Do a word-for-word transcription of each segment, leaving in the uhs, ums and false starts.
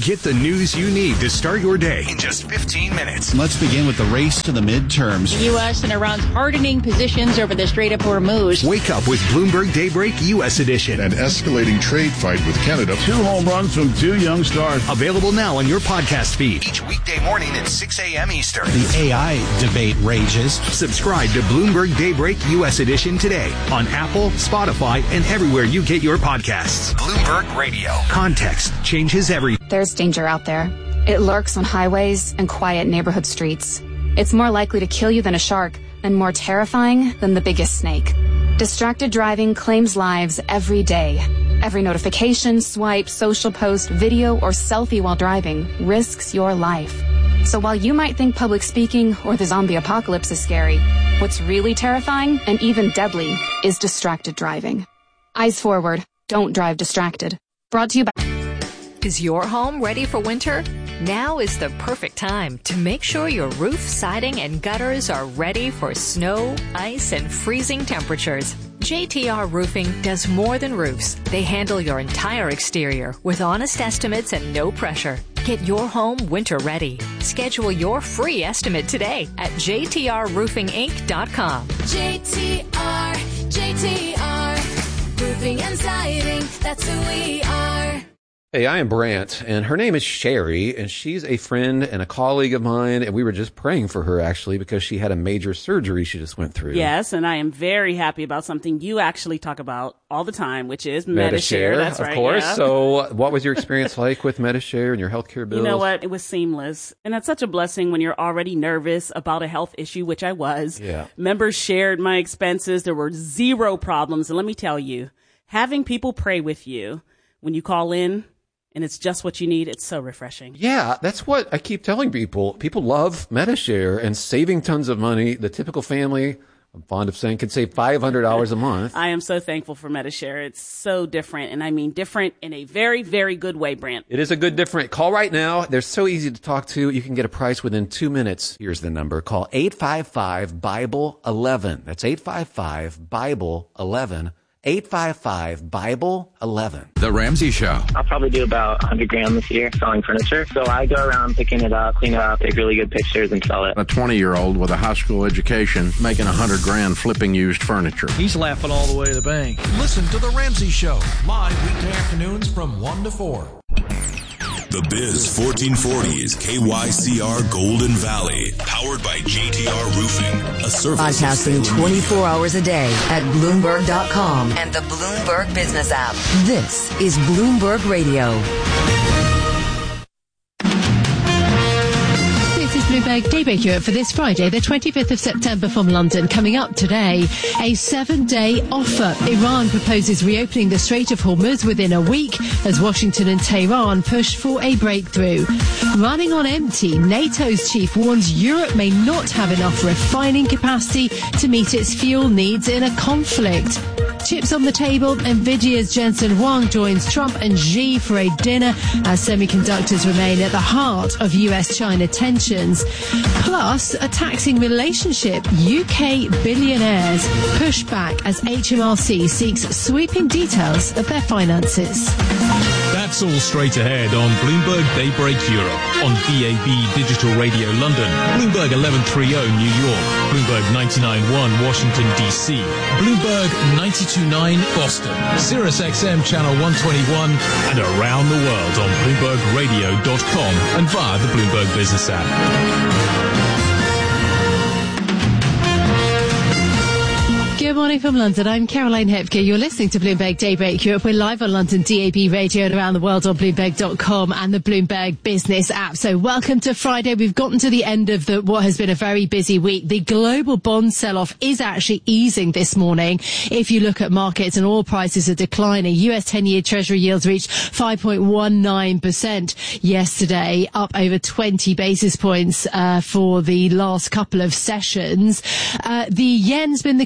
Get the news you need to start your day in just fifteen minutes. Let's begin with the race to the midterms. U S and Iran's hardening positions over the Strait of Hormuz. Wake up with Bloomberg Daybreak U S Edition. An escalating trade fight with Canada. Two home runs from two young stars. Available now on your podcast feed. Each weekday morning at six a.m. Eastern. The A I debate rages. Subscribe to Bloomberg Daybreak U S Edition today on Apple, Spotify, and everywhere you get your podcasts. Bloomberg Radio. Context changes everything. There's danger out there. It lurks on highways and quiet neighborhood streets. It's more likely to kill you than a shark and more terrifying than the biggest snake. Distracted driving claims lives every day. Every notification, swipe, social post, video, or selfie while driving risks your life. So while you might think public speaking or the zombie apocalypse is scary, what's really terrifying and even deadly is distracted driving. Eyes forward. Don't drive distracted. Brought to you by... Is your home ready for winter? Now is the perfect time to make sure your roof, siding, and gutters are ready for snow, ice, and freezing temperatures. J T R Roofing does more than roofs. They handle your entire exterior with honest estimates and no pressure. Get your home winter ready. Schedule your free estimate today at j t r roofing inc dot com. J T R, J T R, Roofing and Siding, that's who we are. Hey, I am Brant, and her name is Sherry, and she's a friend and a colleague of mine, and we were just praying for her, actually, because she had a major surgery she just went through. Yes, and I am very happy about something you actually talk about all the time, which is Medi-Share. That's right, of course. Yeah. So what was your experience like with Medi-Share and your healthcare bills? You know what? It was seamless, and that's such a blessing when you're already nervous about a health issue, which I was. Yeah. Members shared my expenses. There were zero problems, and let me tell you, having people pray with you when you call in, and it's just what you need. It's so refreshing. Yeah, that's what I keep telling people. People love Medi-Share and saving tons of money. The typical family, I'm fond of saying, can save five hundred dollars a month. I am so thankful for Medi-Share. It's so different, and I mean different in a very, very good way, Brant. It is a good different. Call right now. They're so easy to talk to. You can get a price within two minutes. Here's the number. Call eight five five, Bible eleven. That's eight five five, Bible eleven. eight five five, Bible eleven. The Ramsey Show. I'll probably do about one hundred grand this year selling furniture. So I go around picking it up, clean it up, take really good pictures, and sell it. A twenty-year-old with a high school education making one hundred grand flipping used furniture. He's laughing all the way to the bank. Listen to The Ramsey Show, live weekday afternoons from one to four. The Biz fourteen forty is K Y C R Golden Valley, powered by J T R Roofing, a service podcasting twenty-four hours a day at Bloomberg dot com and the Bloomberg Business app. This is Bloomberg Radio. Bloomberg Daybreak Europe for this Friday, the twenty-fifth of September from London. Coming up today, a seven-day offer. Iran proposes reopening the Strait of Hormuz within a week as Washington and Tehran push for a breakthrough. Running on empty, NATO's chief warns Europe may not have enough refining capacity to meet its fuel needs in a conflict. Chips on the table, Nvidia's Jensen Huang joins Trump and Xi for a dinner as semiconductors remain at the heart of U S China tensions. Plus, a taxing relationship. U K billionaires push back as H M R C seeks sweeping details of their finances. That's all straight ahead on Bloomberg Daybreak Europe, on D A B Digital Radio London, Bloomberg eleven thirty New York, Bloomberg ninety-nine point one Washington, D C, Bloomberg ninety-two point nine Boston, Sirius X M Channel one twenty-one, and around the world on Bloomberg Radio dot com and via the Bloomberg Business app. Good morning from London. I'm Caroline Hepke. You're listening to Bloomberg Daybreak Europe. We're live on London D A B Radio and around the world on Bloomberg dot com and the Bloomberg Business app. So welcome to Friday. We've gotten to the end of the, what has been a very busy week. The global bond sell-off is actually easing this morning. If you look at markets, and oil prices are declining. U S ten-year Treasury yields reached five point one nine percent yesterday, up over twenty basis points uh, for the last couple of sessions. Uh, the yen's been the key move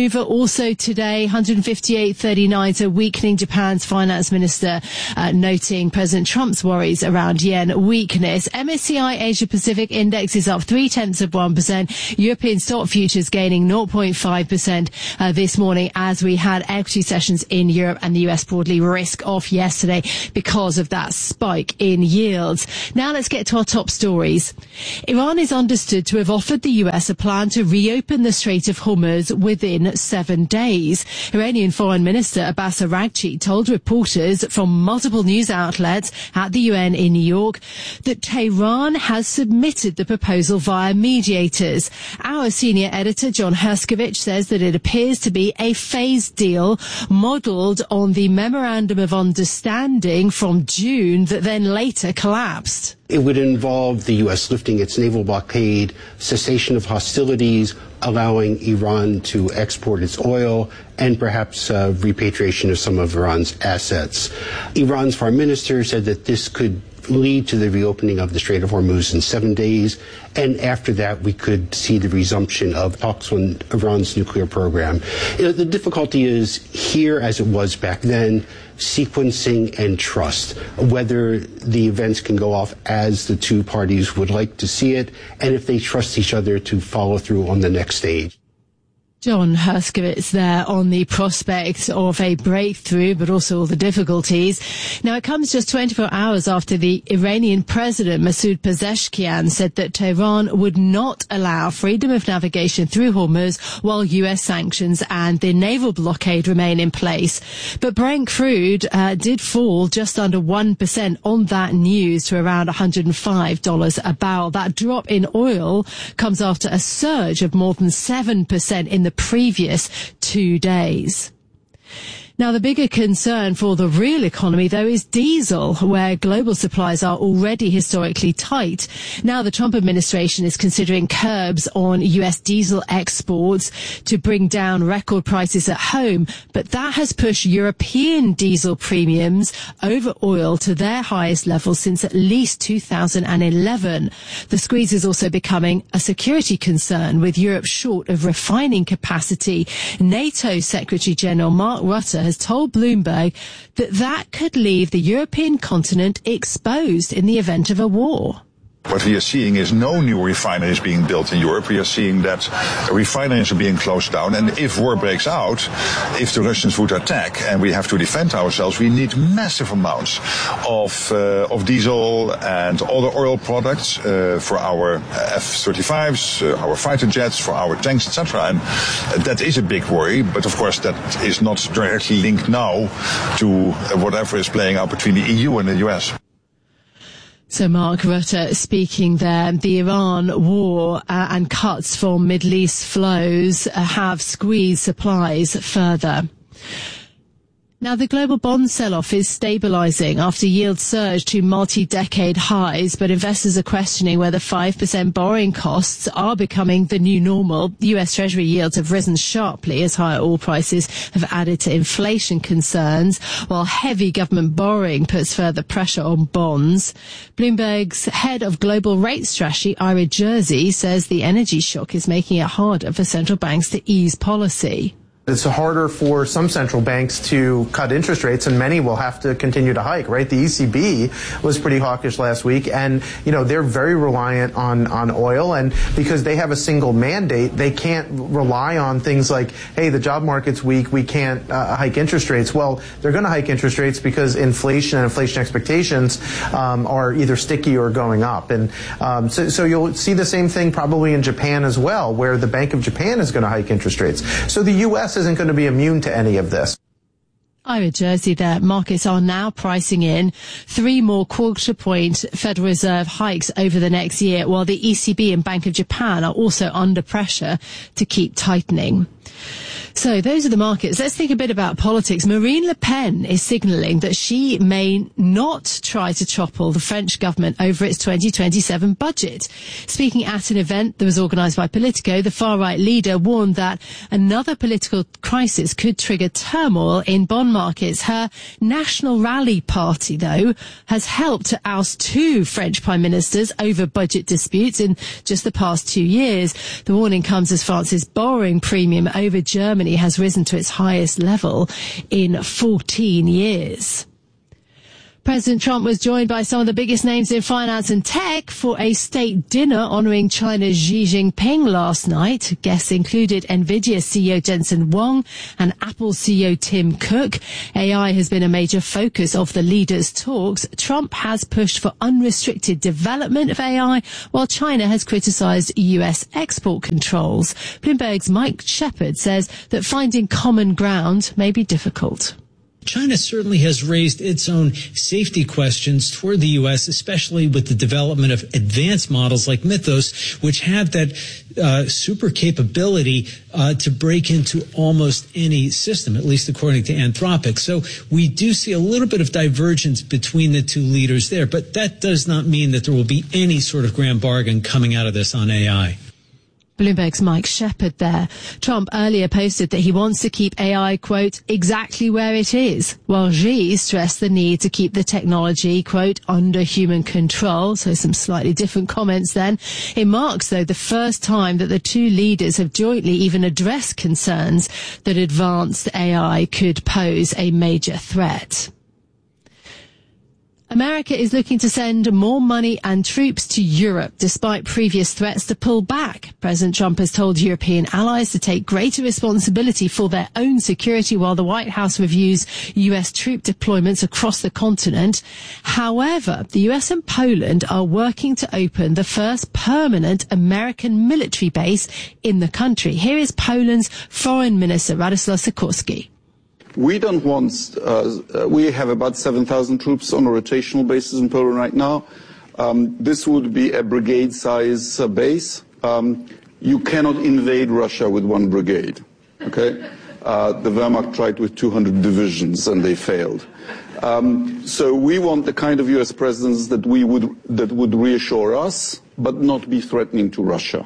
mover also today, one fifty-eight thirty-nine, so weakening Japan's finance minister, uh, noting President Trump's worries around yen weakness. M S C I Asia Pacific Index is up three tenths of one percent. European stock futures gaining zero point five percent uh, this morning as we had equity sessions in Europe and the U S broadly risk off yesterday because of that spike in yields. Now let's get to our top stories. Iran is understood to have offered the U S a plan to reopen the Strait of Hormuz within seven days. Iranian Foreign Minister Abbas Araghchi told reporters from multiple news outlets at the U N in New York that Tehran has submitted the proposal via mediators. Our senior editor John Herskovich says that it appears to be a phased deal modelled on the Memorandum of Understanding from June that then later collapsed. It would involve the U S lifting its naval blockade, cessation of hostilities, allowing Iran to export its oil, and perhaps uh, repatriation of some of Iran's assets. Iran's foreign minister said that this could lead to the reopening of the Strait of Hormuz in seven days, and after that we could see the resumption of talks on Iran's nuclear program. You know, the difficulty is here, as it was back then, sequencing and trust, whether the events can go off as the two parties would like to see it, and if they trust each other to follow through on the next stage. John Herskovich there on the prospect of a breakthrough, but also all the difficulties. Now, it comes just twenty-four hours after the Iranian president, Masoud Pezeshkian, said that Tehran would not allow freedom of navigation through Hormuz while U S sanctions and the naval blockade remain in place. But Brent crude uh, did fall just under one percent on that news to around one hundred five dollars a barrel. That drop in oil comes after a surge of more than seven percent in the previous two days. Now, the bigger concern for the real economy, though, is diesel, where global supplies are already historically tight. Now, the Trump administration is considering curbs on U S diesel exports to bring down record prices at home, but that has pushed European diesel premiums over oil to their highest level since at least two thousand eleven. The squeeze is also becoming a security concern, with Europe short of refining capacity. NATO Secretary General Mark Rutte has told Bloomberg that that could leave the European continent exposed in the event of a war. What we are seeing is no new refineries being built in Europe. We are seeing that refineries are being closed down. And if war breaks out, if the Russians would attack and we have to defend ourselves, we need massive amounts of uh, of diesel and other oil products uh, for our F thirty-fives, uh, our fighter jets, for our tanks, et cetera. And that is a big worry. But of course, that is not directly linked now to whatever is playing out between the E U and the U S. So Mark Rutte speaking there. The Iran war uh, and cuts from Middle East flows uh, have squeezed supplies further. Now, the global bond sell-off is stabilising after yields surged to multi-decade highs, but investors are questioning whether five percent borrowing costs are becoming the new normal. U S Treasury yields have risen sharply as higher oil prices have added to inflation concerns, while heavy government borrowing puts further pressure on bonds. Bloomberg's head of global rate strategy, Ira Jersey, says the energy shock is making it harder for central banks to ease policy. It's harder for some central banks to cut interest rates, and many will have to continue to hike, right? The E C B was pretty hawkish last week, and, you know, they're very reliant on, on oil, and because they have a single mandate, they can't rely on things like, hey, the job market's weak, we can't uh, hike interest rates. Well, they're going to hike interest rates because inflation and inflation expectations um, are either sticky or going up. And um, so, so you'll see the same thing probably in Japan as well, where the Bank of Japan is going to hike interest rates. So the U S isn't going to be immune to any of this. Ira Jersey there. Markets are now pricing in three more quarter point Federal Reserve hikes over the next year, while the E C B and Bank of Japan are also under pressure to keep tightening. So those are the markets. Let's think a bit about politics. Marine Le Pen is signalling that she may not try to topple the French government over its twenty twenty-seven budget. Speaking at an event that was organised by Politico, the far-right leader warned that another political crisis could trigger turmoil in bond markets. Her National Rally Party, though, has helped to oust two French prime ministers over budget disputes in just the past two years. The warning comes as France's borrowing premium over Germany has risen to its highest level in fourteen years. President Trump was joined by some of the biggest names in finance and tech for a state dinner honoring China's Xi Jinping last night. Guests included NVIDIA C E O Jensen Huang and Apple C E O Tim Cook. A I has been a major focus of the leaders' talks. Trump has pushed for unrestricted development of A I, while China has criticized U S export controls. Bloomberg's Mike Shepard says that finding common ground may be difficult. China certainly has raised its own safety questions toward the U S, especially with the development of advanced models like Mythos, which have that uh, super capability uh, to break into almost any system, at least according to Anthropic. So we do see a little bit of divergence between the two leaders there, but that does not mean that there will be any sort of grand bargain coming out of this on A I. Bloomberg's Mike Shepard there. Trump earlier posted that he wants to keep A I, quote, exactly where it is, while Xi stressed the need to keep the technology, quote, under human control. So some slightly different comments then. It marks, though, the first time that the two leaders have jointly even addressed concerns that advanced A I could pose a major threat. America is looking to send more money and troops to Europe, despite previous threats to pull back. President Trump has told European allies to take greater responsibility for their own security while the White House reviews U S troop deployments across the continent. However, the U S and Poland are working to open the first permanent American military base in the country. Here is Poland's Foreign Minister, Radoslaw Sikorski. We don't want, uh, we have about seven thousand troops on a rotational basis in Poland right now. Um, this would be a brigade-size uh, base. Um, you cannot invade Russia with one brigade, okay? Uh, the Wehrmacht tried with two hundred divisions and they failed. Um, so we want the kind of U S presence that we would, that would reassure us, but not be threatening to Russia.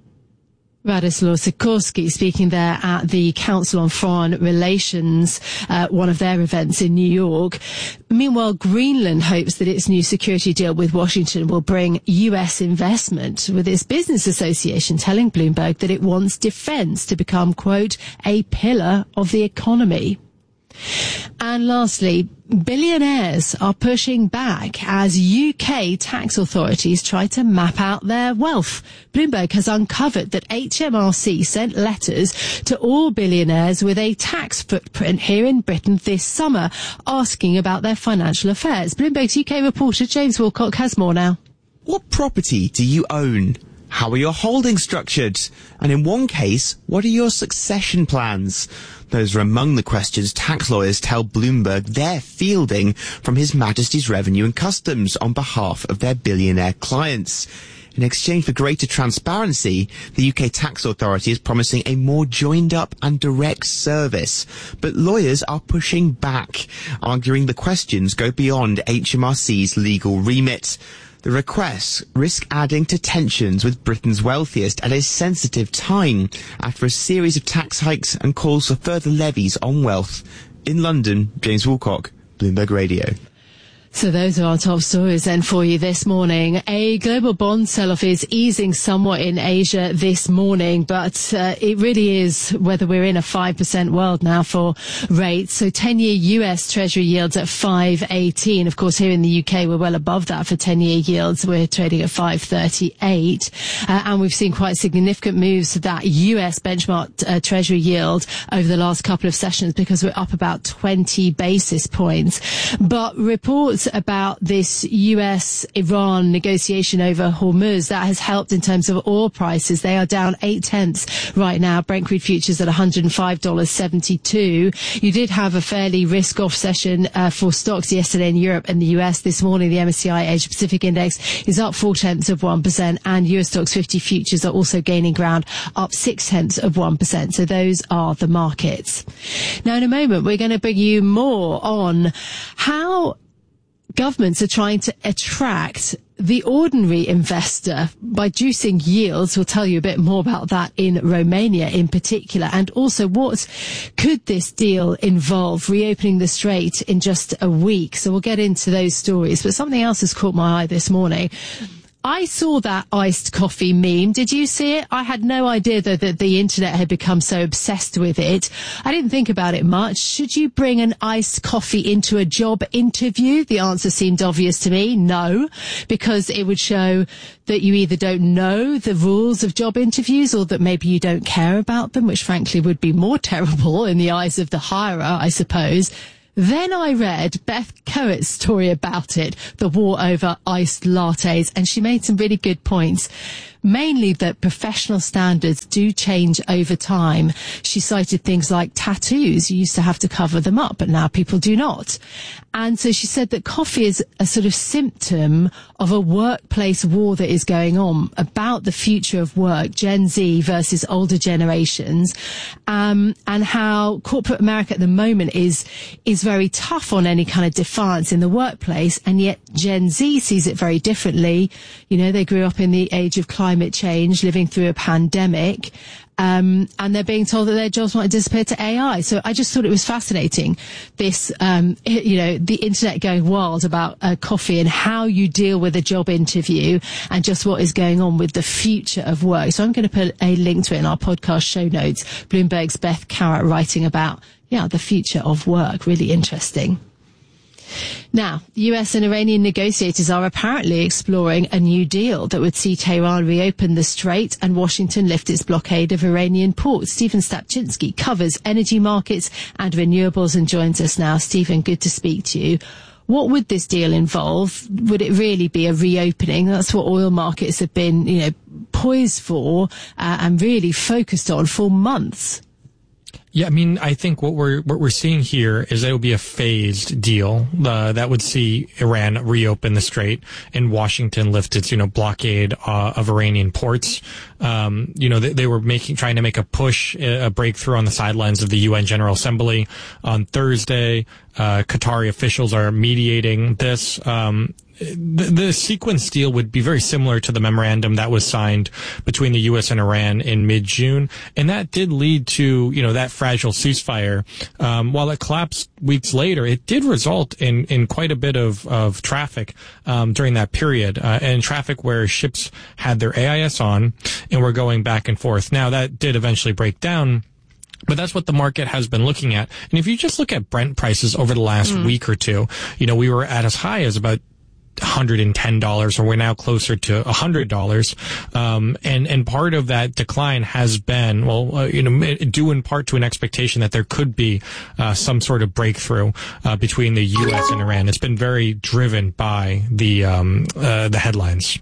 Radoslaw Sikorski speaking there at the Council on Foreign Relations, uh, one of their events in New York. Meanwhile, Greenland hopes that its new security deal with Washington will bring U S investment, with its business association telling Bloomberg that it wants defense to become, quote, a pillar of the economy. And lastly, billionaires are pushing back as U K tax authorities try to map out their wealth. Bloomberg has uncovered that H M R C sent letters to all billionaires with a tax footprint here in Britain this summer, asking about their financial affairs. Bloomberg's U K reporter James Wilcock has more now. What property do you own? How are your holdings structured? And in one case, what are your succession plans? Those are among the questions tax lawyers tell Bloomberg they're fielding from His Majesty's Revenue and Customs on behalf of their billionaire clients. In exchange for greater transparency, the U K tax authority is promising a more joined-up and direct service. But lawyers are pushing back, arguing the questions go beyond H M R C's legal remit. The requests risk adding to tensions with Britain's wealthiest at a sensitive time after a series of tax hikes and calls for further levies on wealth. In London, James Wilcock, Bloomberg Radio. So those are our top stories then for you this morning. A global bond sell-off is easing somewhat in Asia this morning, but uh, it really is whether we're in a five percent world now for rates. So ten-year U S Treasury yields at five eighteen. Of course, here in the U K, we're well above that for ten-year yields. We're trading at five thirty-eight. Uh, and we've seen quite significant moves to that U S benchmark uh, Treasury yield over the last couple of sessions because we're up about twenty basis points. But reports about this U S Iran negotiation over Hormuz, that has helped in terms of oil prices. They are down eight tenths right now. Brent crude futures at one hundred five dollars seventy-two. You did have a fairly risk-off session uh, for stocks yesterday in Europe and the U S. This morning, the M S C I Asia Pacific Index is up four tenths of one percent, and U S Stocks fifty futures are also gaining ground, up six tenths of one percent. So those are the markets. Now, in a moment, we're going to bring you more on how governments are trying to attract the ordinary investor by juicing yields. We'll tell you a bit more about that in Romania in particular. And also, what could this deal involve, reopening the strait in just a week? So we'll get into those stories. But something else has caught my eye this morning. I saw that iced coffee meme. Did you see it? I had no idea though that the internet had become so obsessed with it. I didn't think about it much. Should you bring an iced coffee into a job interview? The answer seemed obvious to me. No, because it would show that you either don't know the rules of job interviews or that maybe you don't care about them, which frankly would be more terrible in the eyes of the hirer, I suppose. Then I read Beth Coates' story about it, the war over iced lattes, and she made some really good points. Mainly that professional standards do change over time. She cited things like tattoos. You used to have to cover them up, but now people do not. And so she said that coffee is a sort of symptom of a workplace war that is going on about the future of work, Gen Z versus older generations, um, and how corporate America at the moment is is very tough on any kind of defiance in the workplace, and yet Gen Z sees it very differently. You know, they grew up in the age of climate climate change, living through a pandemic, um, and they're being told that their jobs might disappear to A I. So I just thought it was fascinating, this, um, you know, the internet going wild about uh, coffee and how you deal with a job interview and just what is going on with the future of work. So I'm going to put a link to it in our podcast show notes. Bloomberg's Beth Carrot writing about, yeah, the future of work. Really interesting. Now, U S and Iranian negotiators are apparently exploring a new deal that would see Tehran reopen the strait and Washington lift its blockade of Iranian ports. Stephen Stapczynski covers energy markets and renewables and joins us now. Stephen, good to speak to you. What would this deal involve? Would it really be a reopening? That's what oil markets have been, you know, poised for uh, and really focused on for months. Yeah, I mean, I think what we're what we're seeing here is that it would be a phased deal uh, that would see Iran reopen the strait and Washington lift its, you know, blockade uh, of Iranian ports. Um, you know, they, they were making trying to make a push, a breakthrough on the sidelines of the U N General Assembly on Thursday. Uh, Qatari officials are mediating this. Um, The, the sequence deal would be very similar to the memorandum that was signed between the U S and Iran in mid-June, and that did lead to, you know, that fragile ceasefire. Um, while it collapsed weeks later, it did result in, in quite a bit of, of traffic um, during that period, uh, and traffic where ships had their A I S on and were going back and forth. Now, that did eventually break down, but that's what the market has been looking at. And if you just look at Brent prices over the last mm. week or two, you know, we were at as high as about one hundred ten dollars, or we're now closer to one hundred dollars. Um, and, and part of that decline has been, well, uh, you know, due in part to an expectation that there could be uh, some sort of breakthrough uh, between the U S and Iran. It's been very driven by the um, uh, the headlines.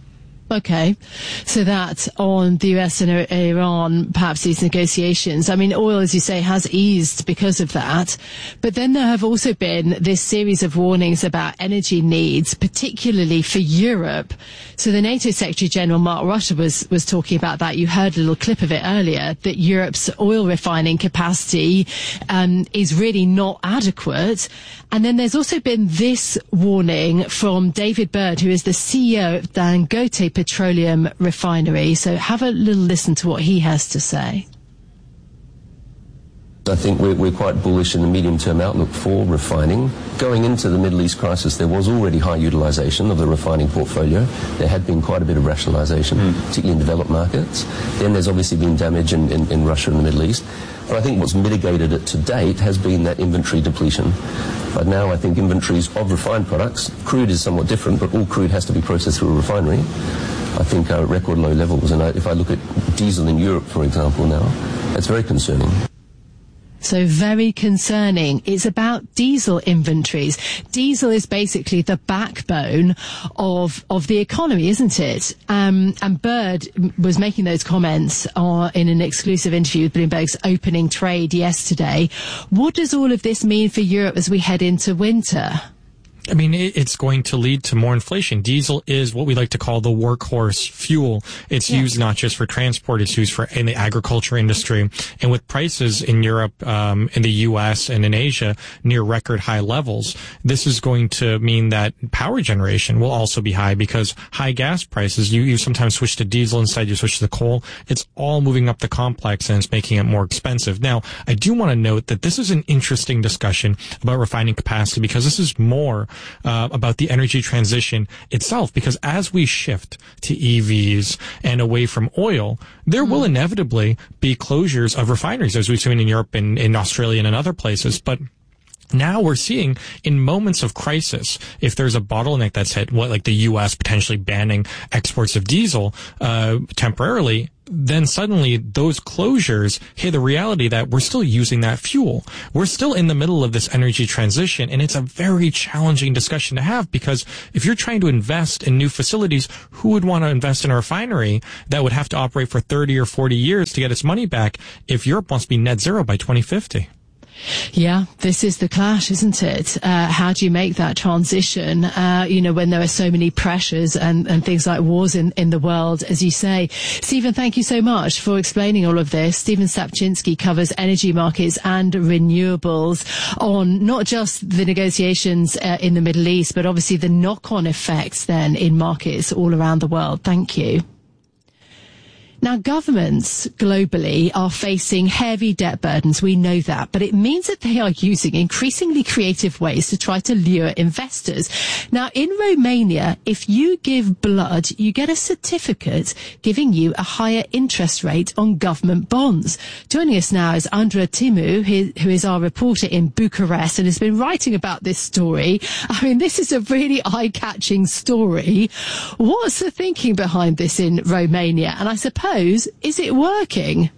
Okay, so that on the U S and Iran, perhaps these negotiations. I mean, oil, as you say, has eased because of that. But then there have also been this series of warnings about energy needs, particularly for Europe. So the NATO Secretary General Mark Rutte was, was talking about that. You heard a little clip of it earlier, that Europe's oil refining capacity um, is really not adequate. And then there's also been this warning from David Bird, who is the C E O of Dangote Petroleum Refinery. So have a little listen to what he has to say. I think we're, we're quite bullish in the medium-term outlook for refining. Going into the Middle East crisis, there was already high utilization of the refining portfolio. There had been quite a bit of rationalization, mm. particularly in developed markets. Then there's obviously been damage in, in, in Russia and the Middle East. But I think what's mitigated it to date has been that inventory depletion. But now I think inventories of refined products, crude is somewhat different, but all crude has to be processed through a refinery, I think are at record low levels. And I, if I look at diesel in Europe, for example, now, that's very concerning. So very concerning. It's about diesel inventories. Diesel is basically the backbone of of the economy, isn't it? Um, and Bird was making those comments uh, in an exclusive interview with Bloomberg's Opening Trade yesterday. What does all of this mean for Europe as we head into winter? I mean, it's going to lead to more inflation. Diesel is what we like to call the workhorse fuel. It's yeah. used not just for transport, it's used for in the agriculture industry. And with prices in Europe, um, in the U S and in Asia near record high levels, this is going to mean that power generation will also be high, because high gas prices, you, you sometimes switch to diesel instead, you switch to coal. It's all moving up the complex and it's making it more expensive. Now, I do want to note that this is an interesting discussion about refining capacity, because this is more uh, about the energy transition itself, because as we shift to E Vs and away from oil, there mm. will inevitably be closures of refineries, as we've seen in Europe and in Australia and in other places. But now we're seeing in moments of crisis, if there's a bottleneck that's hit, what like the U S potentially banning exports of diesel uh temporarily, then suddenly those closures hit the reality that we're still using that fuel. We're still in the middle of this energy transition, and it's a very challenging discussion to have, because if you're trying to invest in new facilities, who would want to invest in a refinery that would have to operate for thirty or forty years to get its money back if Europe wants to be net zero by twenty fifty? Yeah, this is the clash, isn't it? Uh, how do you make that transition, uh, you know, when there are so many pressures and, and things like wars in, in the world, as you say. Stephen, thank you so much for explaining all of this. Stephen Sapczynski covers energy markets and renewables on not just the negotiations uh, in the Middle East, but obviously the knock-on effects then in markets all around the world. Thank you. Now, governments globally are facing heavy debt burdens. We know that, but it means that they are using increasingly creative ways to try to lure investors. Now, in Romania, if you give blood, you get a certificate giving you a higher interest rate on government bonds. Joining us now is Andra Timu, who is our reporter in Bucharest and has been writing about this story. I mean, this is a really eye-catching story. What's the thinking behind this in Romania? And I suppose, is it working?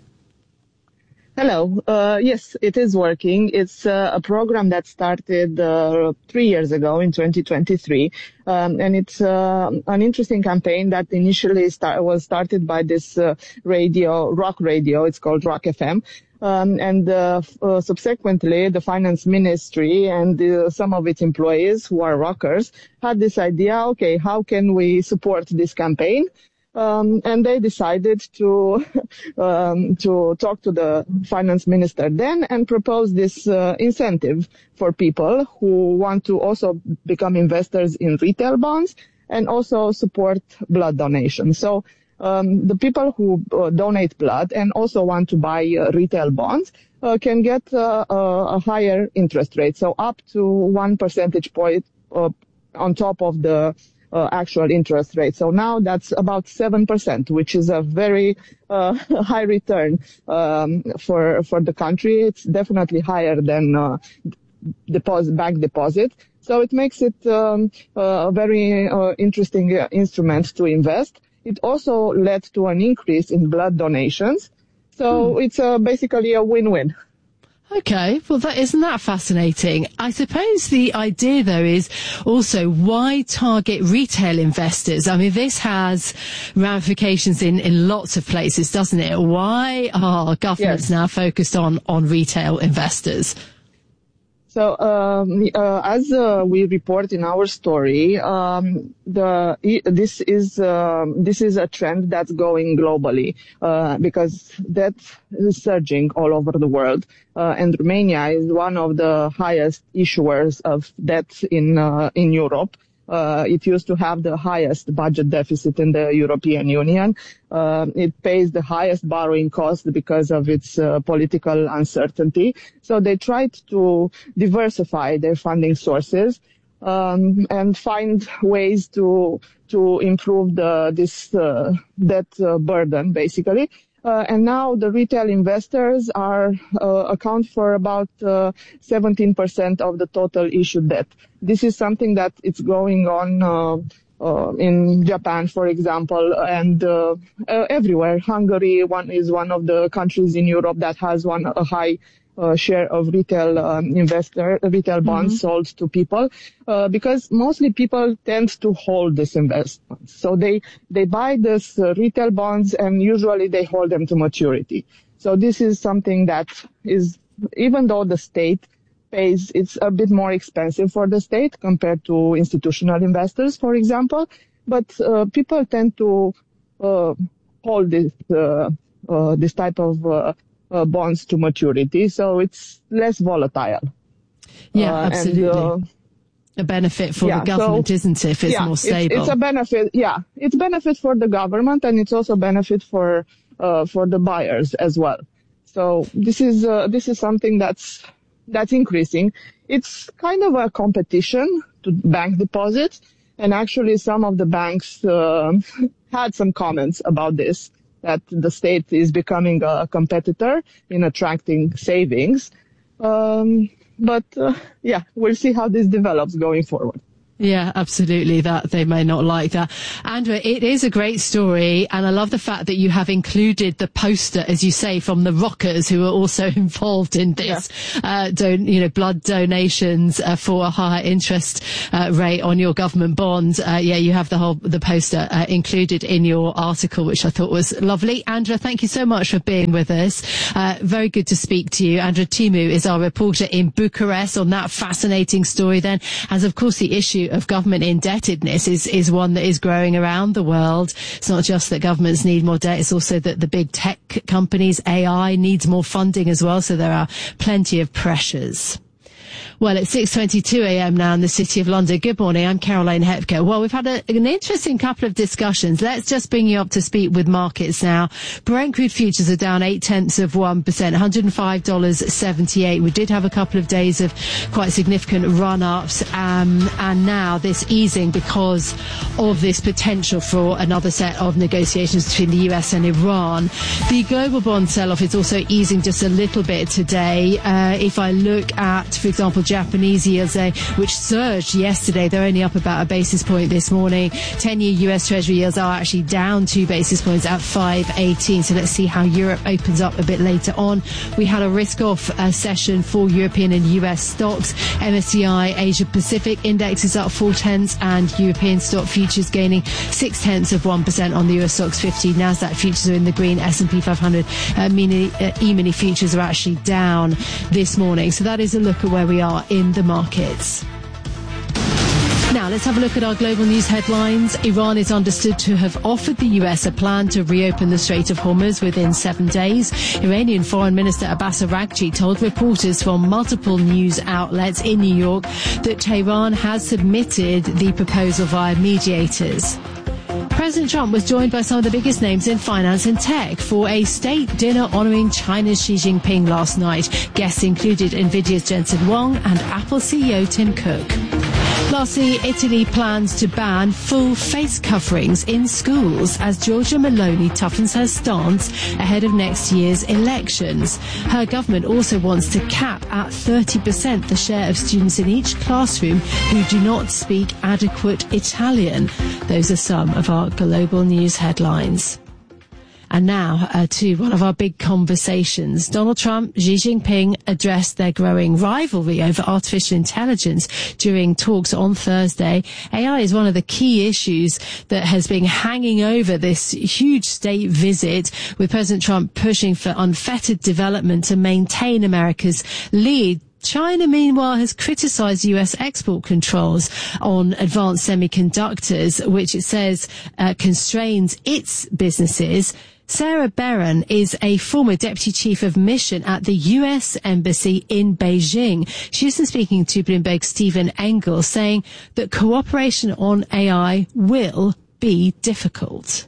Hello. Uh, yes, it is working. It's uh, a program that started uh, three years ago in twenty twenty-three. Um, and it's uh, an interesting campaign that initially start, was started by this uh, radio, rock radio. It's called Rock F M. Um, and uh, uh, subsequently, the finance ministry and uh, some of its employees who are rockers had this idea, okay, how can we support this campaign? Um, and they decided to um, to talk to the finance minister then and propose this uh, incentive for people who want to also become investors in retail bonds and also support blood donation. So um, the people who uh, donate blood and also want to buy uh, retail bonds uh, can get uh, a higher interest rate, so up to one percentage point uh, on top of the Uh, actual interest rate. So now that's about seven percent, which is a very uh, high return um, for for the country. It's definitely higher than uh, deposit, bank deposit. So it makes it um, uh, a very uh, interesting uh, instrument to invest. It also led to an increase in blood donations. So hmm. it's uh, basically a win-win. Okay, well, that isn't that fascinating. I suppose the idea, though, is also why target retail investors? I mean, this has ramifications in, in lots of places, doesn't it? Why are governments yes. now focused on, on retail investors? So, um, uh, as uh, we report in our story, um, the this is uh, this is a trend that's going globally uh, because debt is surging all over the world, uh, and Romania is one of the highest issuers of debt in uh, in Europe. Uh, it used to have the highest budget deficit in the European Union. Uh, it pays the highest borrowing cost because of its uh, political uncertainty. So they tried to diversify their funding sources um, and find ways to to improve the this uh, debt uh, burden, basically. Uh, and now the retail investors are uh, account for about uh, seventeen percent of the total issued debt. This is something that it's going on uh, uh, in Japan, for example, and uh, uh, everywhere. Hungary one is one of the countries in Europe that has one a high uh, share of retail um, investor retail bonds mm-hmm. sold to people uh, because mostly people tend to hold this investment. So they they buy this uh, retail bonds and usually they hold them to maturity. So this is something that is, even though the state pays, it's a bit more expensive for the state compared to institutional investors, for example, but uh, people tend to uh, hold this uh, uh, this type of uh, uh, bonds to maturity, so it's less volatile. Yeah, uh, absolutely. And, uh, a benefit for yeah, the government, so, isn't it, if it's yeah, more stable? It's, it's a benefit, yeah. It's benefit for the government, and it's also benefit for uh, for the buyers as well. So this is uh, this is something that's that's increasing. It's kind of a competition to bank deposits. And actually, some of the banks uh, had some comments about this, that the state is becoming a competitor in attracting savings. Um, but uh, yeah, we'll see how this develops going forward. Yeah, absolutely. That they may not like that. Andrea, it is a great story, and I love the fact that you have included the poster, as you say, from the Rockers, who are also involved in this. Yeah. Uh, don- you know, blood donations uh, for a higher interest uh, rate on your government bonds. Uh, yeah, you have the whole the poster uh, included in your article, which I thought was lovely. Andrea, thank you so much for being with us. Uh, very good to speak to you. Andrea Timu is our reporter in Bucharest on that fascinating story. Then, as of course, the issue of government indebtedness is, is one that is growing around the world. It's not just that governments need more debt, it's also that the big tech companies, A I, needs more funding as well, so there are plenty of pressures. Well, it's six twenty-two a.m. now in the City of London. Good morning, I'm Caroline Hepker. Well, we've had a, an interesting couple of discussions. Let's just bring you up to speed with markets now. Brent crude futures are down eight tenths of one percent, one hundred five dollars and seventy-eight. We did have a couple of days of quite significant run-ups, um, and now this easing because of this potential for another set of negotiations between the U S and Iran. The global bond sell-off is also easing just a little bit today. Uh, if I look at, for example, Japanese yields, uh, which surged yesterday, they're only up about a basis point this morning. ten-year U S Treasury yields are actually down two basis points at five eighteen. So let's see how Europe opens up a bit later on. We had a risk-off uh, session for European and U S stocks. M S C I Asia Pacific Index is up four tenths, and European stock futures gaining six tenths of one percent on the U S stocks fifty. Nasdaq futures are in the green. S and P five hundred uh, mini, uh, E-mini futures are actually down this morning. So that is a look at where we are in the markets. Now, let's have a look at our global news headlines. Iran is understood to have offered the U S a plan to reopen the Strait of Hormuz within seven days. Iranian Foreign Minister Abbas Araghchi told reporters from multiple news outlets in New York that Tehran has submitted the proposal via mediators. President Trump was joined by some of the biggest names in finance and tech for a state dinner honouring China's Xi Jinping last night. Guests included Nvidia's Jensen Huang and Apple C E O Tim Cook. Lastly, Italy plans to ban full face coverings in schools as Giorgia Meloni toughens her stance ahead of next year's elections. Her government also wants to cap at thirty percent the share of students in each classroom who do not speak adequate Italian. Those are some of our global news headlines. And now uh, to one of our big conversations. Donald Trump, Xi Jinping addressed their growing rivalry over artificial intelligence during talks on Thursday. A I is one of the key issues that has been hanging over this huge state visit, with President Trump pushing for unfettered development to maintain America's lead. China, meanwhile, has criticized U S export controls on advanced semiconductors, which it says uh, constrains its businesses. Sarah Barron is a former deputy chief of mission at the U S Embassy in Beijing. She's been speaking to Bloomberg's Stephen Engel, saying that cooperation on A I will be difficult.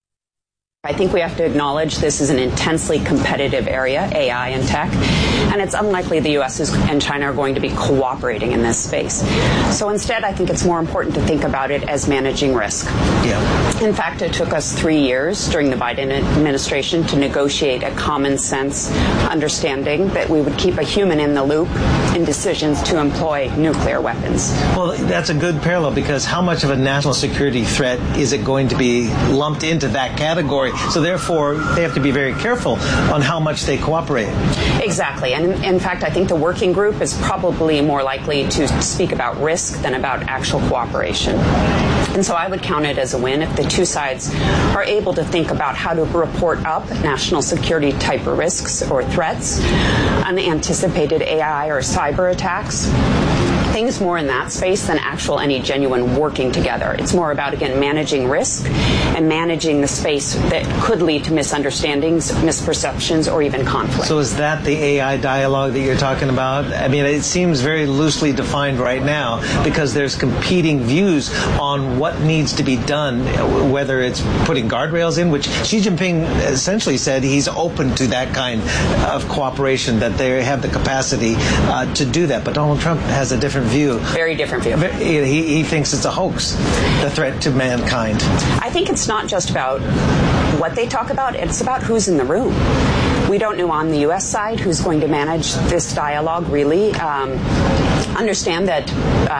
I think we have to acknowledge this is an intensely competitive area, A I and tech, and it's unlikely the U S and China are going to be cooperating in this space. So instead, I think it's more important to think about it as managing risk. Yeah. In fact, it took us three years during the Biden administration to negotiate a common sense understanding that we would keep a human in the loop in decisions to employ nuclear weapons. Well, that's a good parallel, because how much of a national security threat is it going to be lumped into that category? So therefore, they have to be very careful on how much they cooperate. Exactly. And in fact, I think the working group is probably more likely to speak about risk than about actual cooperation. And so I would count it as a win if the two sides are able to think about how to report up national security type of risks or threats, unanticipated A I or cyber attacks, things more in that space than actual any genuine working together. It's more about, again, managing risk and managing the space that could lead to misunderstandings, misperceptions, or even conflict. So is that the A I dialogue that you're talking about? I mean, it seems very loosely defined right now, because there's competing views on what needs to be done, whether it's putting guardrails in, which Xi Jinping essentially said he's open to that kind of cooperation, that they have the capacity uh, to do that. But Donald Trump has a different different view. Very different view. He, he thinks it's a hoax, the threat to mankind. I think it's not just about what they talk about, it's about who's in the room. We don't know on the U S side who's going to manage this dialogue, really. Um, understand that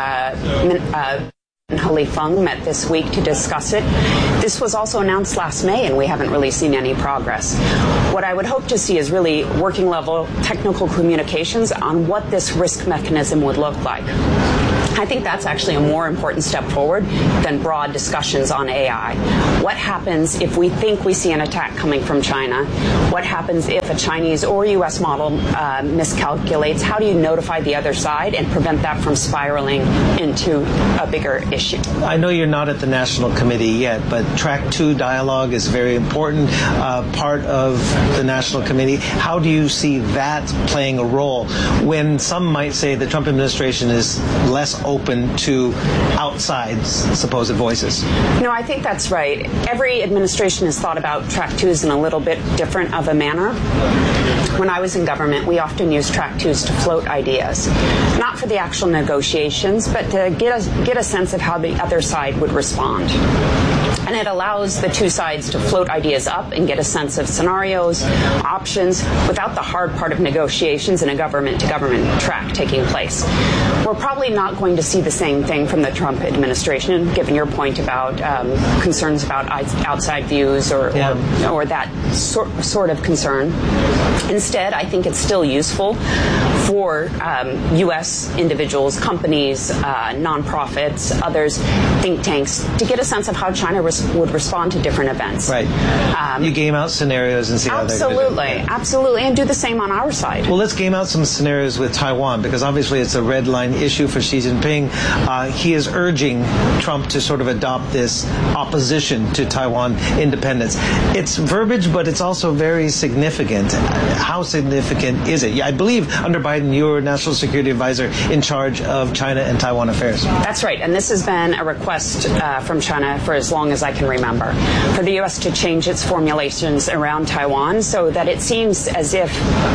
uh, uh, Hali Feng met this week to discuss it. This was also announced last May, and we haven't really seen any progress. What I would hope to see is really working level technical communications on what this risk mechanism would look like. I think that's actually a more important step forward than broad discussions on A I. What happens if we think we see an attack coming from China? What happens if a Chinese or U S model uh, miscalculates? How do you notify the other side and prevent that from spiraling into a bigger issue? I know you're not at the National Committee yet, but Track two dialogue is very important uh, part of the National Committee. How do you see that playing a role when some might say the Trump administration is less open to outside supposed voices? No, I think that's right. Every administration has thought about Track twos in a little bit different of a manner. When I was in government, we often used Track twos to float ideas, not for the actual negotiations, but to get a, get a sense of how the other side would respond. And it allows the two sides to float ideas up and get a sense of scenarios, options, without the hard part of negotiations in a government-to-government track taking place. We're probably not going to see the same thing from the Trump administration, given your point about um, concerns about outside views or, yeah. or, or that sort, sort of concern. Instead, I think it's still useful for um, U S individuals, companies, uh, nonprofits, others, think tanks, to get a sense of how China res- would respond to different events. Right. Um, you game out scenarios and see how they're going to do. Absolutely, absolutely, and do the same on our side. Well, let's game out some scenarios with Taiwan, because obviously it's a red line issue for Xi Jinping. Uh, he is urging Trump to sort of adopt this opposition to Taiwan independence. It's verbiage, but it's also very significant. How significant is it? I believe under Biden, you were National Security Advisor in charge of China and Taiwan affairs. That's right, and this has been a request uh, from China for as long as I can remember, for the U S to change its formulations around Taiwan so that it seems as if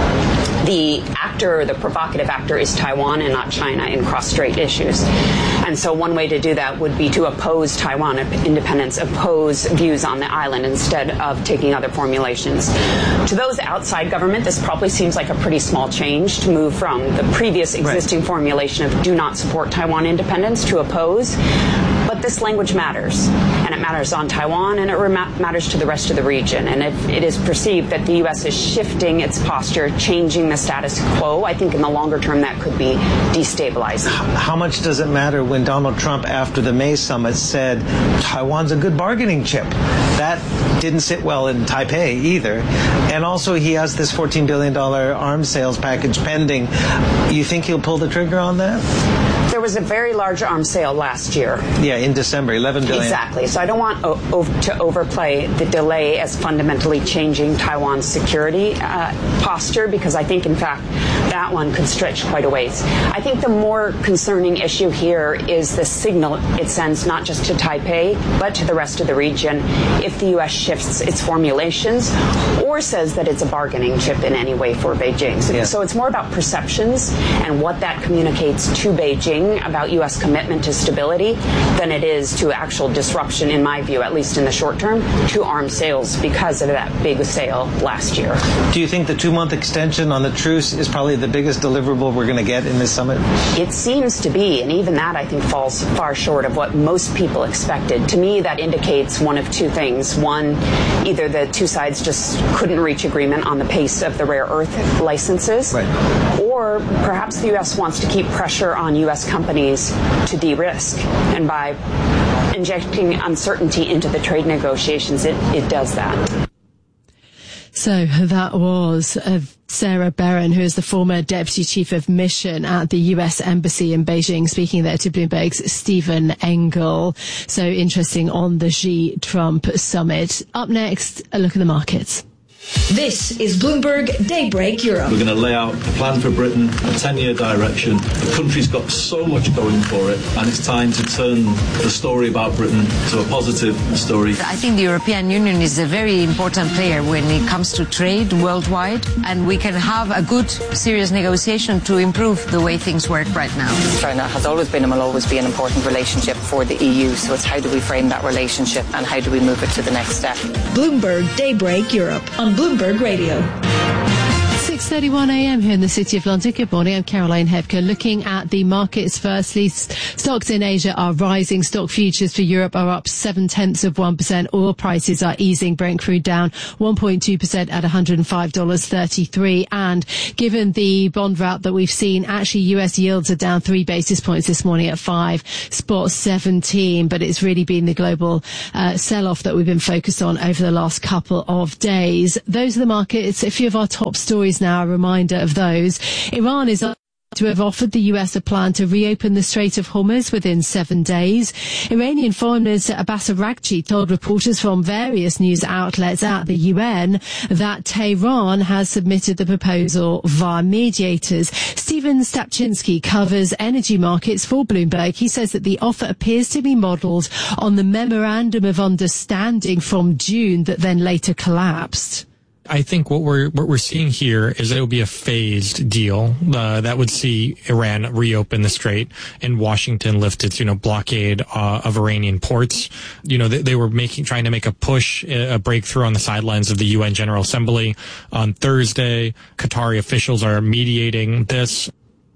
the actor, the provocative actor, is Taiwan and not China in cross-strait issues. And so one way to do that would be to oppose Taiwan independence, oppose views on the island instead of taking other formulations. To those outside government, this probably seems like a pretty small change to move from the previous existing right. formulation of do not support Taiwan independence to oppose. But this language matters, and it matters on Taiwan, and it rem- matters to the rest of the region. And if it is perceived that the U S is shifting its posture, changing the status quo, I think in the longer term that could be destabilizing. How much does it matter when Donald Trump, after the May summit, said Taiwan's a good bargaining chip? That didn't sit well in Taipei either. And also he has this fourteen billion dollars arms sales package pending. You think he'll pull the trigger on that? There was a very large arms sale last year. Yeah, in December, eleven billion dollars. Exactly. So I don't want o- o- to overplay the delay as fundamentally changing Taiwan's security uh, posture, because I think, in fact, that one could stretch quite a ways. I think the more concerning issue here is the signal it sends not just to Taipei, but to the rest of the region if the U S shifts its formulations or says that it's a bargaining chip in any way for Beijing. So, yeah. so it's more about perceptions and what that communicates to Beijing about U S commitment to stability than it is to actual disruption, in my view, at least in the short term, to arms sales because of that big sale last year. Do you think the two-month extension on the truce is probably the biggest deliverable we're going to get in this summit? It seems to be, and even that, I think, falls far short of what most people expected. To me, that indicates one of two things. One, either the two sides just couldn't reach agreement on the pace of the rare earth licenses, right. or perhaps the U S wants to keep pressure on U S companies to de-risk. And by injecting uncertainty into the trade negotiations, it, it does that. So that was uh, Sarah Beran, who is the former Deputy Chief of Mission at the U S Embassy in Beijing, speaking there to Bloomberg's Stephen Engel. So interesting on the Xi-Trump summit. Up next, a look at the markets. This is Bloomberg Daybreak Europe. We're going to lay out a plan for Britain, a ten-year direction. The country's got so much going for it, and it's time to turn the story about Britain to a positive story. I think the European Union is a very important player when it comes to trade worldwide, and we can have a good, serious negotiation to improve the way things work right now. China has always been and will always be an important relationship for the E U, so it's how do we frame that relationship and how do we move it to the next step. Bloomberg Daybreak Europe on Bloomberg Radio. six thirty-one a.m. here in the City of London. Good morning. I'm Caroline Hebker. Looking at the markets firstly, stocks in Asia are rising. Stock futures for Europe are up seven tenths of one percent. Oil prices are easing. Brent crude down one point two percent at one hundred five dollars thirty-three. And given the bond rout that we've seen, actually U S yields are down three basis points this morning at five spot seventeen. But it's really been the global uh, sell-off that we've been focused on over the last couple of days. Those are the markets. A few of our top stories now. Now, a reminder of those. Iran is to have offered the U S a plan to reopen the Strait of Hormuz within seven days. Iranian Foreign Minister Abbas Araghchi told reporters from various news outlets at the U N that Tehran has submitted the proposal via mediators. Stephen Stapczynski covers energy markets for Bloomberg. He says that the offer appears to be modelled on the Memorandum of Understanding from June that then later collapsed. I think what we're what we're seeing here is that it will be a phased deal uh, that would see Iran reopen the strait and Washington lift its, you know, blockade uh, of Iranian ports. You know, they, they were making trying to make a push, a breakthrough on the sidelines of the U N General Assembly on Thursday. Qatari officials are mediating this.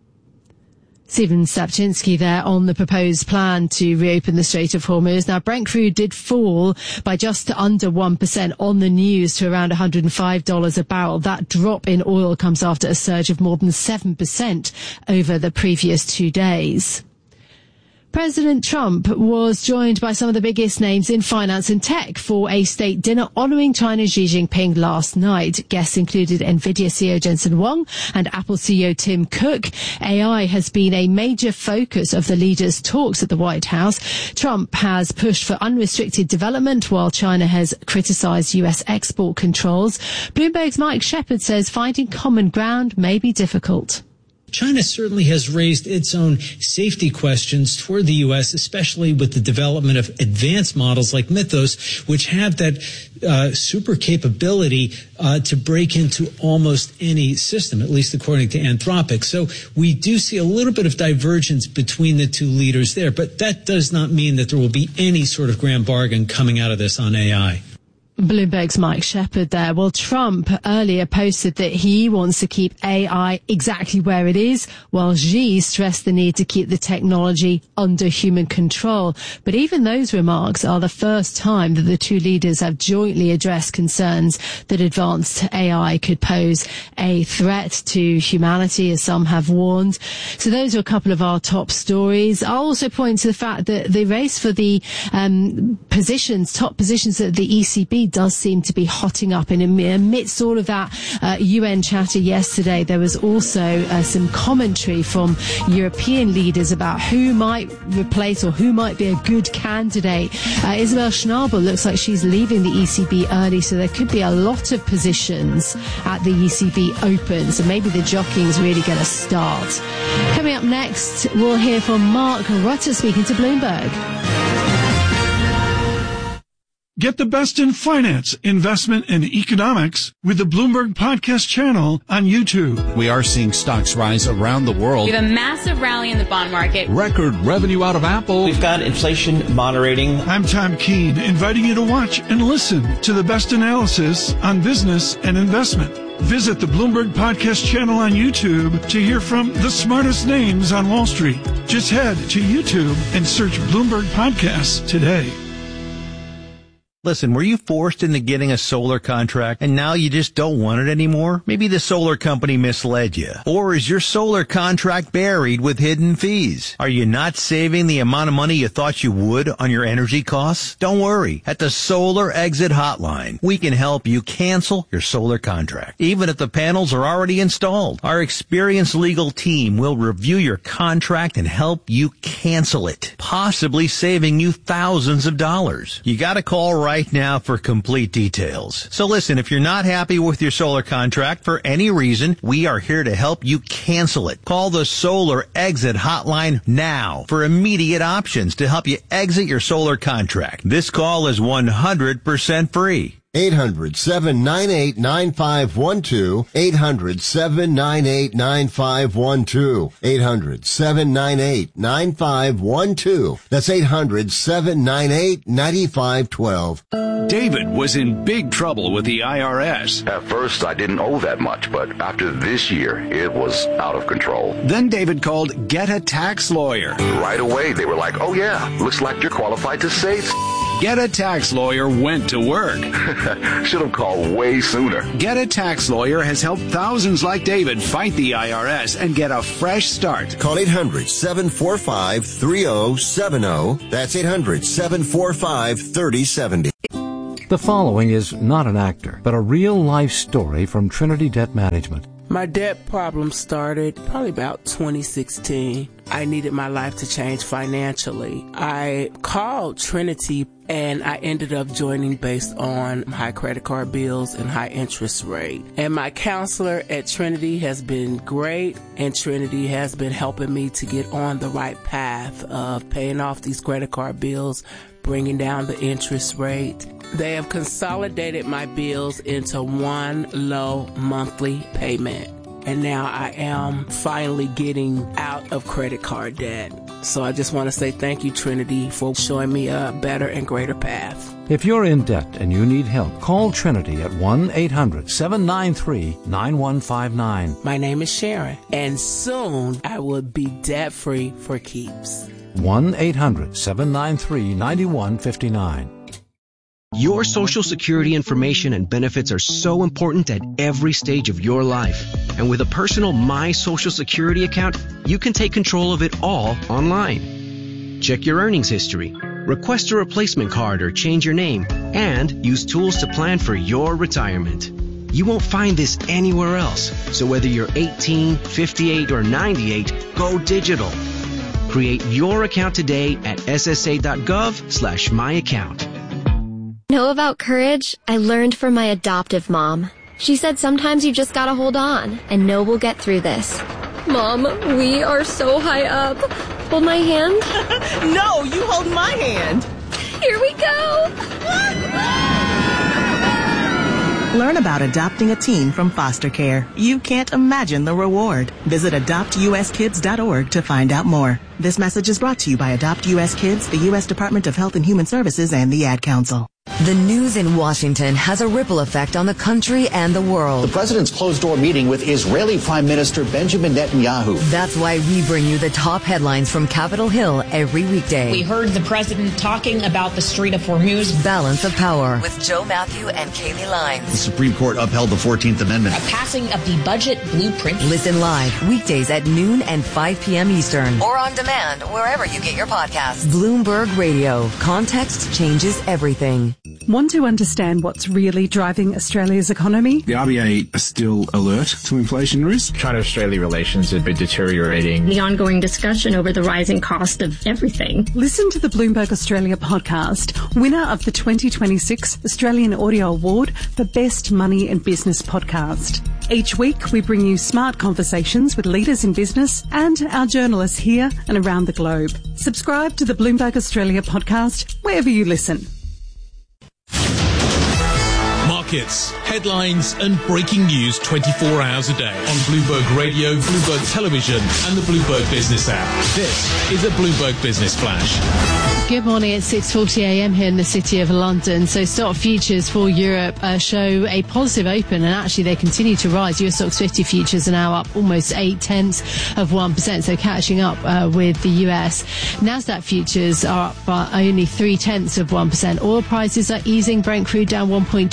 Stephen Stapczynski there on the proposed plan to reopen the Strait of Hormuz. Now, Brent crude did fall by just under one percent on the news to around one hundred five dollars a barrel. That drop in oil comes after a surge of more than seven percent over the previous two days. President Trump was joined by some of the biggest names in finance and tech for a state dinner honouring China's Xi Jinping last night. Guests included NVIDIA C E O Jensen Huang and Apple C E O Tim Cook. A I has been a major focus of the leaders' talks at the White House. Trump has pushed for unrestricted development while China has criticised U S export controls. Bloomberg's Mike Shepard says finding common ground may be difficult. China certainly has raised its own safety questions toward the U S, especially with the development of advanced models like Mythos, which have that uh, super capability uh, to break into almost any system, at least according to Anthropic. So we do see a little bit of divergence between the two leaders there, but that does not mean that there will be any sort of grand bargain coming out of this on A I. Bloomberg's Mike Shepard there. Well, Trump earlier posted that he wants to keep A I exactly where it is, while Xi stressed the need to keep the technology under human control. But even those remarks are the first time that the two leaders have jointly addressed concerns that advanced A I could pose a threat to humanity, as some have warned. So those are a couple of our top stories. I'll also point to the fact that the race for the um, positions, top positions at the E C B does seem to be hotting up. And amidst all of that uh, U N chatter yesterday, there was also uh, some commentary from European leaders about who might replace or who might be a good candidate. Uh, Isabel Schnabel looks like she's leaving the E C B early, so there could be a lot of positions at the E C B open. So maybe the jockeying's really going to start. Coming up next, we'll hear from Mark Rutter speaking to Bloomberg. Get the best in finance, investment, and economics with the Bloomberg Podcast channel on YouTube. We are seeing stocks rise around the world. We have a massive rally in the bond market. Record revenue out of Apple. We've got inflation moderating. I'm Tom Keene, inviting you to watch and listen to the best analysis on business and investment. Visit the Bloomberg Podcast channel on YouTube to hear from the smartest names on Wall Street. Just head to YouTube and search Bloomberg Podcasts today. Listen, were you forced into getting a solar contract and now you just don't want it anymore? Maybe the solar company misled you. Or is your solar contract buried with hidden fees? Are you not saving the amount of money you thought you would on your energy costs? Don't worry. At the Solar Exit Hotline, we can help you cancel your solar contract, even if the panels are already installed. Our experienced legal team will review your contract and help you cancel it, possibly saving you thousands of dollars. You gotta call right right now for complete details. So listen, if you're not happy with your solar contract for any reason, we are here to help you cancel it. Call the Solar Exit Hotline now for immediate options to help you exit your solar contract. This call is one hundred percent free. eight hundred, seven nine eight, nine five one two. eight hundred, seven nine eight, nine five one two. eight hundred, seven nine eight, nine five one two. That's eight hundred, seven nine eight, nine five one two. David was in big trouble with the I R S. At first, I didn't owe that much, but after this year, it was out of control. Then David called Get a Tax Lawyer. Right away, they were like, oh yeah, looks like you're qualified to save. Get a Tax Lawyer went to work. Should have called way sooner. Get a Tax Lawyer has helped thousands like David fight the I R S and get a fresh start. Call eight hundred, seven four five, three oh seven oh. That's eight hundred, seven four five, three oh seven oh. The following is not an actor, but a real-life story from Trinity Debt Management. My debt problem started probably about twenty sixteen. I needed my life to change financially. I called Trinity and I ended up joining based on high credit card bills and high interest rate. And my counselor at Trinity has been great, and Trinity has been helping me to get on the right path of paying off these credit card bills, bringing down the interest rate. They have consolidated my bills into one low monthly payment. And now I am finally getting out of credit card debt. So I just want to say thank you, Trinity, for showing me a better and greater path. If you're in debt and you need help, call Trinity at one eight hundred, seven nine three, nine one five nine. My name is Sharon, and soon I will be debt-free for keeps. one eight hundred, seven nine three, nine one five nine. Your Social Security information and benefits are so important at every stage of your life. And with a personal My Social Security account, you can take control of it all online. Check your earnings history, request a replacement card or change your name, and use tools to plan for your retirement. You won't find this anywhere else. So whether you're eighteen, fifty-eight, or ninety-eight, go digital. Create your account today at ssa.gov slash my account. Know about courage? I learned from my adoptive mom. She said sometimes you just gotta hold on and know we'll get through this. Mom, we are so high up. Hold my hand. No, you hold my hand. Here we go. Learn about adopting a teen from foster care. You can't imagine the reward. Visit adopt u s kids dot org to find out more. This message is brought to you by Adopt U S Kids, the U S Department of Health and Human Services, and the Ad Council. The news in Washington has a ripple effect on the country and the world. The president's closed-door meeting with Israeli Prime Minister Benjamin Netanyahu. That's why we bring you the top headlines from Capitol Hill every weekday. We heard the president talking about the Strait of Hormuz. Balance of Power with Joe Matthew and Kaylee Lyons. The Supreme Court upheld the fourteenth Amendment. A passing of the budget blueprint. Listen live weekdays at noon and five p.m. Eastern. Or on demand wherever you get your podcasts. Bloomberg Radio. Context changes everything. Want to understand what's really driving Australia's economy? The R B A are still alert to inflation risk. China-Australia relations have been deteriorating. The ongoing discussion over the rising cost of everything. Listen to the Bloomberg Australia podcast, winner of the twenty twenty-six Australian Audio Award for Best Money and Business Podcast. Each week, we bring you smart conversations with leaders in business and our journalists here and around the globe. Subscribe to the Bloomberg Australia podcast wherever you listen. Markets, headlines and breaking news twenty-four hours a day on Bloomberg Radio, Bloomberg Television and the Bloomberg Business app. This is a Bloomberg Business Flash. Good morning. It's six forty a.m. here in the city of London. So stock futures for Europe uh, show a positive open, and actually they continue to rise. U S Stocks fifty futures are now up almost eight tenths of one percent, so catching up uh, with the U S. Nasdaq futures are up by only three tenths of one percent. Oil prices are easing. Brent crude down one point two percent.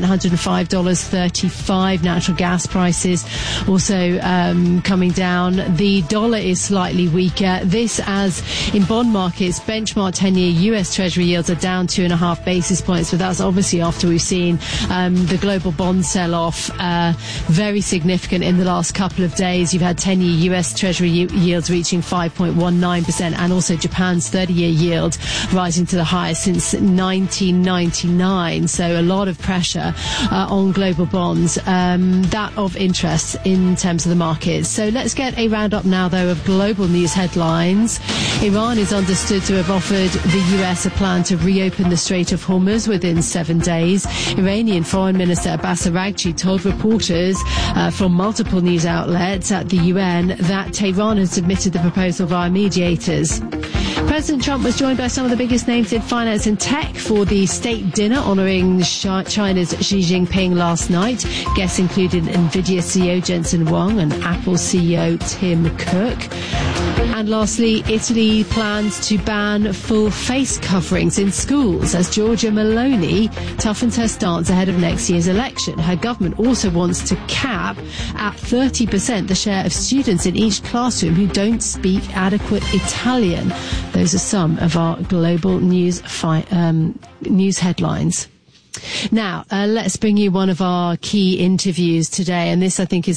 hundred five dollars and thirty-five cents. Natural gas prices also um, coming down. The dollar is slightly weaker. This as in bond markets, benchmark ten-year U S Treasury yields are down two and a half basis points, but that's obviously after we've seen um, the global bond sell-off uh, very significant in the last couple of days. You've had ten-year U S Treasury yields reaching five point one nine percent, and also Japan's thirty-year yield rising to the highest since nineteen ninety-nine. So a lot of pressure uh, on global bonds. Um, that of interest in terms of the markets. So let's get a roundup now, though, of global news headlines. Iran is understood to have offered the U S a plan to reopen the Strait of Hormuz within seven days. Iranian Foreign Minister Abbas Araghchi told reporters uh, from multiple news outlets at the U N that Tehran had submitted the proposal via mediators. President Trump was joined by some of the biggest names in finance and tech for the state dinner honouring China's Xi Jinping last night. Guests included NVIDIA C E O Jensen Huang and Apple C E O Tim Cook. And lastly, Italy plans to ban full face coverings in schools as Giorgia Meloni toughens her stance ahead of next year's election. Her government also wants to cap at thirty percent the share of students in each classroom who don't speak adequate Italian. Those are some of our global news fi- um, news headlines. Now, uh, let's bring you one of our key interviews today, and this, I think, is